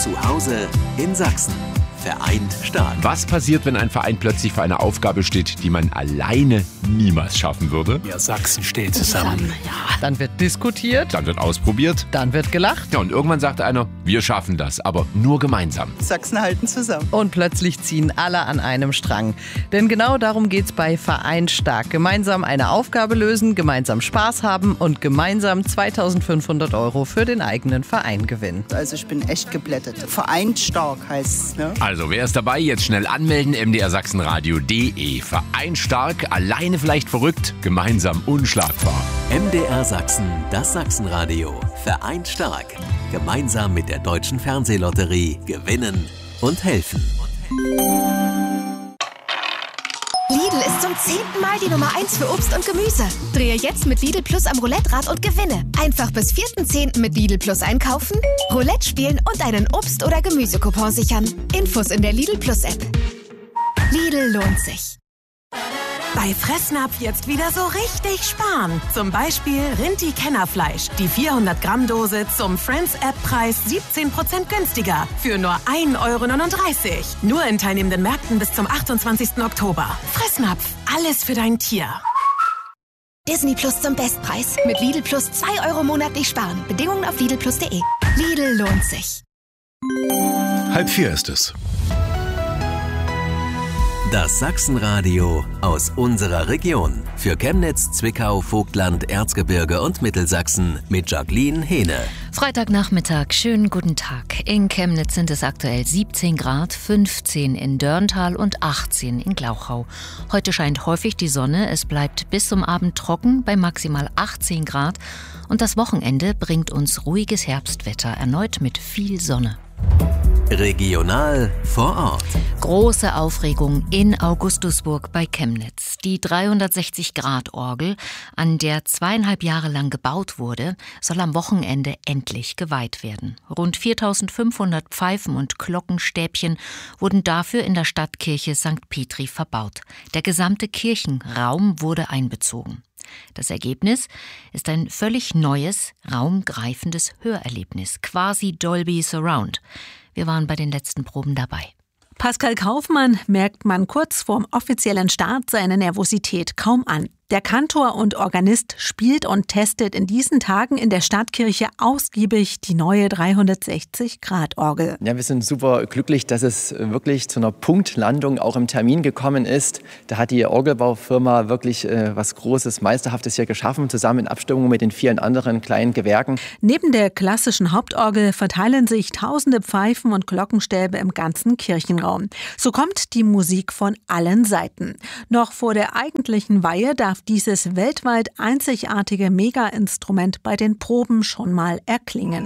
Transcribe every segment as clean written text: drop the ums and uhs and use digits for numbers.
Zu Hause in Sachsen. Vereint stark. Was passiert, wenn ein Verein plötzlich vor einer Aufgabe steht, die man alleine niemals schaffen würde? Ja, Sachsen steht zusammen. Dann wird diskutiert, Dann wird ausprobiert. dann wird gelacht Ja, und irgendwann sagt einer, wir schaffen das, aber nur gemeinsam. Sachsen halten zusammen. und plötzlich ziehen alle an einem Strang. Denn genau darum geht's bei Vereint stark. Gemeinsam eine Aufgabe lösen, gemeinsam Spaß haben und gemeinsam 2.500 € für den eigenen Verein gewinnen. Also ich bin echt geblättet. Vereint stark heißt es, ne? Also, wer ist dabei? Jetzt schnell anmelden, mdrsachsenradio.de. Verein stark, alleine vielleicht verrückt, gemeinsam unschlagbar. MDR Sachsen, das Sachsenradio. Vereint stark. Gemeinsam mit der Deutschen Fernsehlotterie gewinnen und helfen. Lidl ist zum 10. Mal die Nummer 1 für Obst und Gemüse. Drehe jetzt mit Lidl Plus am Roulette-Rad und gewinne. Einfach bis 4.10. mit Lidl Plus einkaufen, Roulette spielen und einen Obst- oder Gemüsecoupon sichern. Infos in der Lidl Plus App. Lidl lohnt sich. Bei Fressnapf jetzt wieder so richtig sparen. Zum Beispiel Rinti-Kennerfleisch. Die 400-Gramm-Dose zum Friends-App-Preis 17% günstiger. Für nur 1,39 €. Nur in teilnehmenden Märkten bis zum 28. Oktober. Fressnapf. Alles für dein Tier. Disney Plus zum Bestpreis. Mit Lidl Plus 2 € monatlich sparen. Bedingungen auf lidlplus.de. Lidl lohnt sich. 3:30 ist es. Das Sachsenradio aus unserer Region. Für Chemnitz, Zwickau, Vogtland, Erzgebirge und Mittelsachsen mit Jacqueline Hehne. Freitagnachmittag, schönen guten Tag. In Chemnitz sind es aktuell 17 Grad, 15 in Dörntal und 18 in Glauchau. Heute scheint häufig die Sonne, es bleibt bis zum Abend trocken bei maximal 18 Grad. Und das Wochenende bringt uns ruhiges Herbstwetter, erneut mit viel Sonne. Regional vor Ort. Große Aufregung in Augustusburg bei Chemnitz. Die 360-Grad-Orgel, an der 2,5 Jahre lang gebaut wurde, soll am Wochenende endlich geweiht werden. Rund 4.500 Pfeifen und Glockenstäbchen wurden dafür in der Stadtkirche St. Petri verbaut. Der gesamte Kirchenraum wurde einbezogen. Das Ergebnis ist ein völlig neues, raumgreifendes Hörerlebnis, quasi Dolby Surround. Wir waren bei den letzten Proben dabei. Pascal Kaufmann merkt man kurz vorm offiziellen Start seine Nervosität kaum an. Der Kantor und Organist spielt und testet in diesen Tagen in der Stadtkirche ausgiebig die neue 360-Grad-Orgel. Ja, wir sind super glücklich, dass es wirklich zu einer Punktlandung auch im Termin gekommen ist. Da hat die Orgelbaufirma wirklich was Großes, Meisterhaftes hier geschaffen, zusammen in Abstimmung mit den vielen anderen kleinen Gewerken. Neben der klassischen Hauptorgel verteilen sich tausende Pfeifen und Glockenstäbe im ganzen Kirchenraum. So kommt die Musik von allen Seiten. Noch vor der eigentlichen Weihe darf dieses weltweit einzigartige Mega-Instrument bei den Proben schon mal erklingen.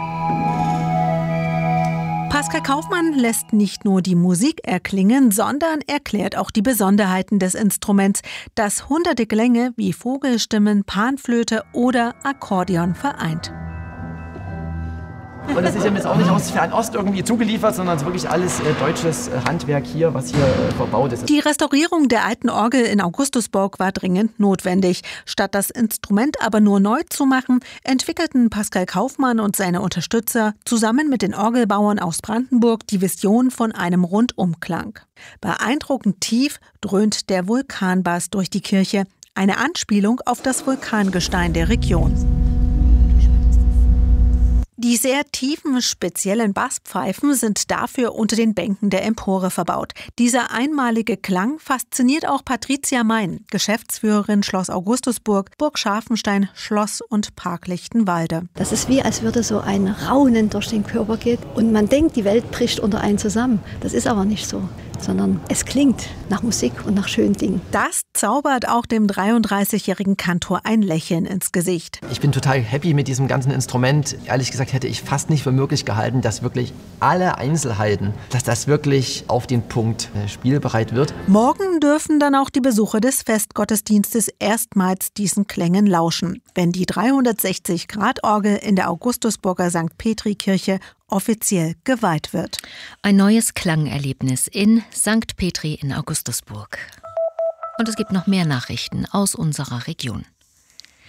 Pascal Kaufmann lässt nicht nur die Musik erklingen, sondern erklärt auch die Besonderheiten des Instruments, das hunderte Klänge wie Vogelstimmen, Panflöte oder Akkordeon vereint. Und das ist ja jetzt auch nicht aus Fernost irgendwie zugeliefert, sondern es ist wirklich alles deutsches Handwerk hier, was hier verbaut ist. Die Restaurierung der alten Orgel in Augustusburg war dringend notwendig. Statt das Instrument aber nur neu zu machen, entwickelten Pascal Kaufmann und seine Unterstützer zusammen mit den Orgelbauern aus Brandenburg die Vision von einem Rundumklang. Beeindruckend tief dröhnt der Vulkanbass durch die Kirche, eine Anspielung auf das Vulkangestein der Region. Die sehr tiefen, speziellen Basspfeifen sind dafür unter den Bänken der Empore verbaut. Dieser einmalige Klang fasziniert auch Patricia Mein, Geschäftsführerin Schloss Augustusburg, Burg Scharfenstein, Schloss und Park Lichtenwalde. Das ist wie, als würde so ein Raunen durch den Körper gehen und man denkt, die Welt bricht unter einen zusammen. Das ist aber nicht so, sondern es klingt nach Musik und nach schönen Dingen. Das zaubert auch dem 33-jährigen Kantor ein Lächeln ins Gesicht. Ich bin total happy mit diesem ganzen Instrument. Ehrlich gesagt hätte ich fast nicht für möglich gehalten, dass wirklich alle Einzelheiten, dass das wirklich auf den Punkt spielbereit wird. Morgen dürfen dann auch die Besucher des Festgottesdienstes erstmals diesen Klängen lauschen, wenn die 360-Grad-Orgel in der Augustusburger St. Petri-Kirche offiziell geweiht wird. Ein neues Klangerlebnis in St. Petri in Augustusburg. Und es gibt noch mehr Nachrichten aus unserer Region.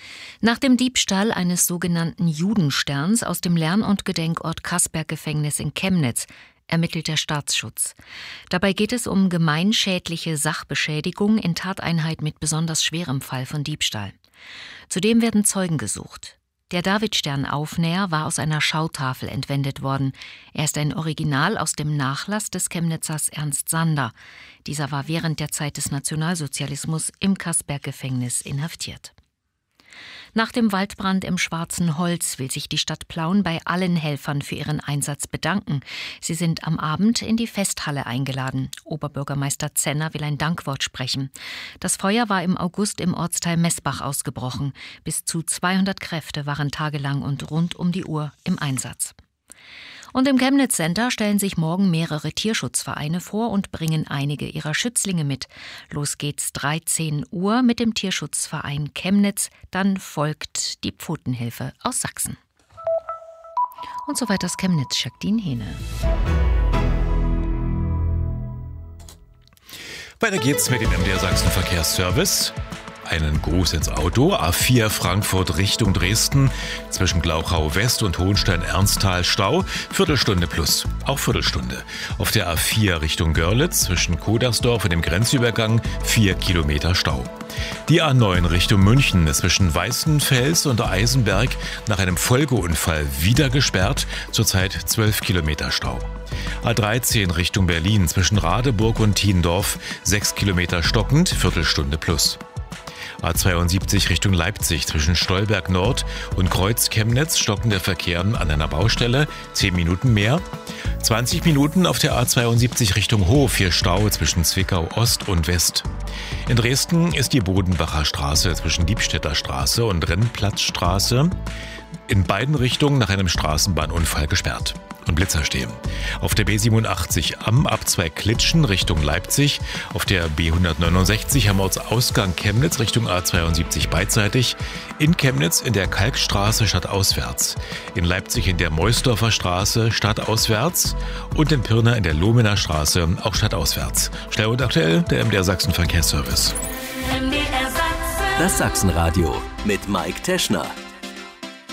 Nach dem Diebstahl eines sogenannten Judensterns aus dem Lern- und Gedenkort Kasberg-Gefängnis in Chemnitz ermittelt der Staatsschutz. Dabei geht es um gemeinschädliche Sachbeschädigung in Tateinheit mit besonders schwerem Fall von Diebstahl. Zudem werden Zeugen gesucht. Der Davidstern-Aufnäher war aus einer Schautafel entwendet worden. Er ist ein Original aus dem Nachlass des Chemnitzers Ernst Sander. Dieser war während der Zeit des Nationalsozialismus im Kasberg-Gefängnis inhaftiert. Nach dem Waldbrand im Schwarzen Holz will sich die Stadt Plauen bei allen Helfern für ihren Einsatz bedanken. Sie sind am Abend in die Festhalle eingeladen. Oberbürgermeister Zenner will ein Dankwort sprechen. Das Feuer war im August im Ortsteil Messbach ausgebrochen. Bis zu 200 Kräfte waren tagelang und rund um die Uhr im Einsatz. Und im Chemnitz Center stellen sich morgen mehrere Tierschutzvereine vor und bringen einige ihrer Schützlinge mit. Los geht's 13 Uhr mit dem Tierschutzverein Chemnitz, dann folgt die Pfotenhilfe aus Sachsen. Und soweit aus Chemnitz, Jacqueline Hehne. Weiter geht's mit dem MDR Sachsen Verkehrsservice. Einen Gruß ins Auto. A4 Frankfurt Richtung Dresden. Zwischen Glauchau West und Hohenstein-Ernsthal Stau. Viertelstunde plus. Auch Viertelstunde. Auf der A4 Richtung Görlitz zwischen Kodersdorf und dem Grenzübergang 4 Kilometer Stau. Die A9 Richtung München zwischen Weißenfels und Eisenberg nach einem Folgeunfall wieder gesperrt. Zurzeit 12 Kilometer Stau. A13 Richtung Berlin zwischen Radeburg und Thiendorf 6 Kilometer stockend. Viertelstunde plus. A72 Richtung Leipzig zwischen Stolberg Nord und Kreuz Chemnitz stockender Verkehr an einer Baustelle, 10 Minuten mehr. 20 Minuten auf der A72 Richtung Hof, hier Stau zwischen Zwickau Ost und West. In Dresden ist die Bodenbacher Straße zwischen Diebstädter Straße und Rennplatzstraße in beiden Richtungen nach einem Straßenbahnunfall gesperrt. Und Blitzer stehen. Auf der B87 am Abzweig Klitschen Richtung Leipzig, auf der B169 am Ortsausgang Chemnitz Richtung A72 beidseitig, in Chemnitz in der Kalkstraße stadtauswärts, in Leipzig in der Meusdorfer Straße stadtauswärts und in Pirna in der Lohmener Straße auch stadtauswärts. Schnell und aktuell der MDR Sachsen Verkehrsservice. Das Sachsenradio mit Mike Teschner.